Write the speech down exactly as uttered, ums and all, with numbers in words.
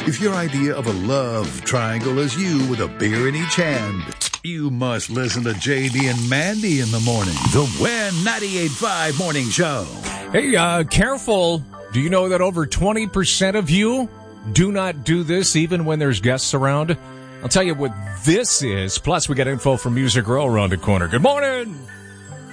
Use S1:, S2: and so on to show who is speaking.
S1: If your idea of a love triangle is you with a beer in each hand, you must listen to J D and Mandy in the morning. The Win ninety-eight point five Morning Show.
S2: Hey, uh, careful. Do you know that over twenty percent of you do not do this even when there's guests around? I'll tell you what this is. Plus, we got info from Music Row around the corner. Good morning.